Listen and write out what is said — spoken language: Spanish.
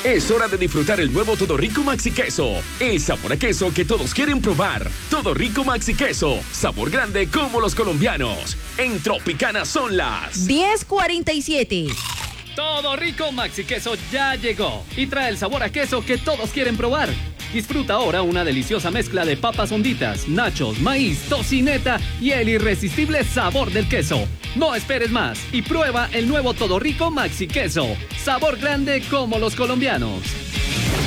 Es hora de disfrutar el nuevo Todo Rico Maxi Queso. El sabor a queso que todos quieren probar. Todo Rico Maxi Queso. Sabor grande como los colombianos. En Tropicana son las 10:47. Todo Rico Maxi Queso ya llegó y trae el sabor a queso que todos quieren probar. Disfruta ahora una deliciosa mezcla de papas honditas, nachos, maíz, tocineta y el irresistible sabor del queso. No esperes más y prueba el nuevo Todo Rico Maxi Queso. Sabor grande como los colombianos.